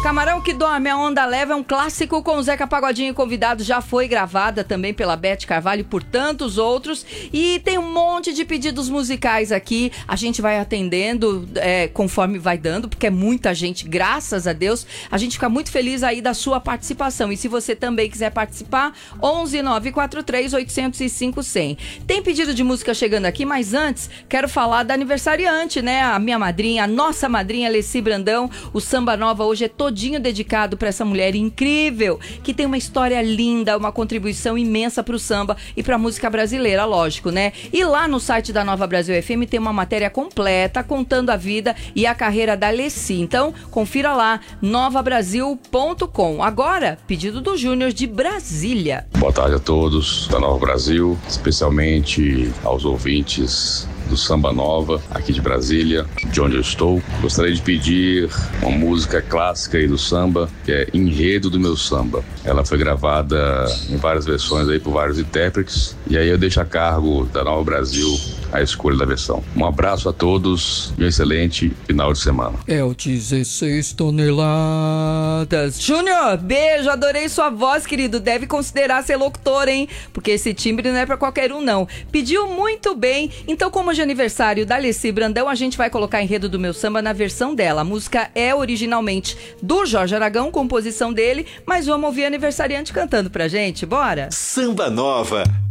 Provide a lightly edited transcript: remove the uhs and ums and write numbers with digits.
Camarão que Dorme, a Onda Leva é um clássico com o Zeca Pagodinho convidado. Já foi gravada também pela Beth Carvalho e por tantos outros. E tem um monte de pedidos musicais aqui. A gente vai atendendo conforme vai dando, porque é muita gente, graças a Deus. A gente fica muito feliz aí da sua participação. E se você também quiser participar, 11 943 805 100. Tem pedido de música chegando aqui, mas antes quero falar da aniversariante, né? A minha madrinha, a nossa madrinha Alessi Brandão. O Samba Nova hoje é todinho dedicado para essa mulher incrível, que tem uma história linda, uma contribuição imensa para o samba e para a música brasileira, lógico, né? E lá no site da Nova Brasil FM tem uma matéria completa contando a vida e a carreira da Alessi. Então, confira lá, novabrasil.com. Agora, pedido do Júnior de Brasília. Boa tarde a todos da Nova Brasil, especialmente aos ouvintes do Samba Nova, aqui de Brasília, de onde eu estou. Gostaria de pedir uma música clássica aí do samba, que é Enredo do Meu Samba. Ela foi gravada em várias versões aí por vários intérpretes, e aí eu deixo a cargo da Nova Brasil a escolha da versão. Um abraço a todos e um excelente final de semana. É o 16 toneladas. Júnior, beijo, adorei sua voz, querido. Deve considerar ser locutor, hein? Porque esse timbre não é pra qualquer um, não. Pediu muito bem. Então, como hoje é aniversário da Alessi Brandão, a gente vai colocar Enredo do Meu Samba na versão dela. A música é originalmente do Jorge Aragão, composição dele, mas vamos ouvir a aniversariante cantando pra gente, bora? Samba Nova.